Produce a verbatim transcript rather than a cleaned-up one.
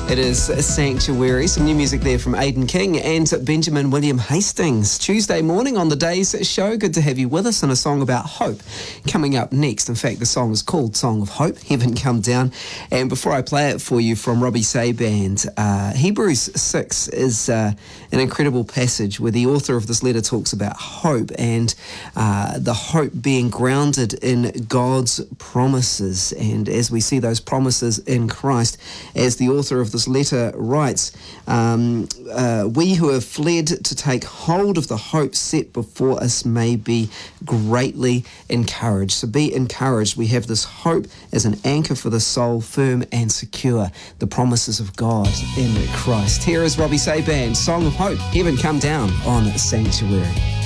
It is Sanctuary, some new music there from Aidan King and Benjamin William Hastings. Tuesday morning on the Day's Show. Good to have you with us, and a song about hope coming up next. In fact, the song is called Song of Hope, Heaven Come Down. And before I play it for you from Robbie Say Band, uh, Hebrews six is uh, an incredible passage where the author of this letter talks about hope and uh, the hope being grounded in God's promises. And as we see those promises in Christ, as the author of this letter writes, um, uh, we who have fled to take hold of the hope set before us may be greatly encouraged. So be encouraged. We have this hope as an anchor for the soul, firm and secure, the promises of God in Christ. Here is Robbie Say Band, Song of Hope, Heaven Come Down on Sanctuary.